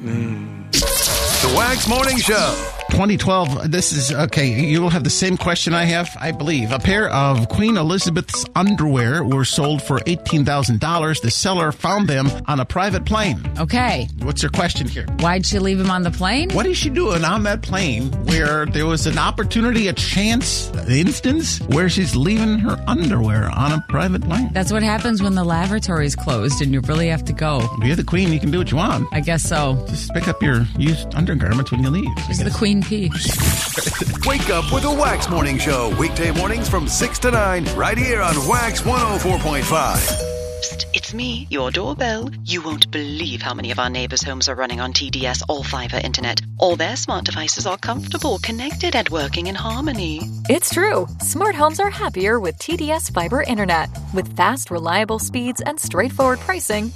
The Wax Morning Show. 2012, this is, okay, you will have the same question I have, I believe. A pair of Queen Elizabeth's underwear were sold for $18,000. The seller found them on a private plane. Okay. What's your question here? Why'd she leave him on the plane? What is she doing on that plane where there was an opportunity, a chance, an instance where she's leaving her underwear on a private plane? That's what happens when the lavatory's closed and you really have to go. You're the queen, you can do what you want. I guess so. Just pick up your used undergarments when you leave. She's the queen pea. Wake up with the Wax Morning Show. Weekday mornings from 6 to 9. Right here on Wax 104.5. Psst, it's me, your doorbell. You won't believe how many of our neighbors' homes are running on TDS All-Fiber Internet. All their smart devices are comfortable, connected, and working in harmony. It's true. Smart homes are happier with TDS Fiber Internet. With fast, reliable speeds and straightforward pricing,